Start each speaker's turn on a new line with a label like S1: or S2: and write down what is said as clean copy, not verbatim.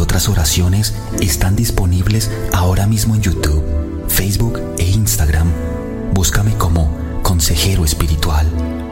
S1: otras oraciones están disponibles ahora mismo en YouTube, Facebook e Instagram. Búscame como Consejero Espiritual.